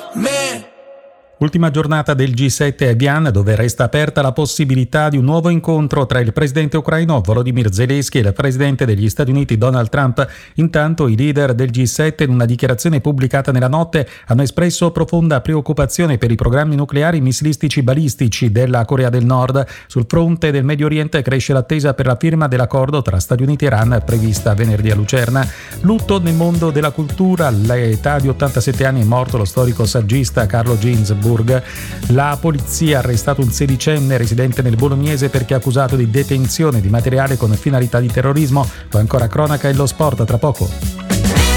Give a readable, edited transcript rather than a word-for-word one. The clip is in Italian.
Ultima giornata del G7 a Evian, dove resta aperta la possibilità di un nuovo incontro tra il presidente ucraino Volodymyr Zelensky e il presidente degli Stati Uniti Donald Trump. Intanto i leader del G7, in una dichiarazione pubblicata nella notte, hanno espresso profonda preoccupazione per i programmi nucleari missilistici balistici della Corea del Nord. Sul fronte del Medio Oriente cresce l'attesa per la firma dell'accordo tra Stati Uniti e Iran, prevista venerdì a Lucerna. Lutto nel mondo della cultura. All'età di 87 anni è morto lo storico saggista Carlo Ginzburg. La polizia ha arrestato un sedicenne residente nel Bolognese perché è accusato di detenzione di materiale con finalità di terrorismo. Poi ancora cronaca e lo sport tra poco.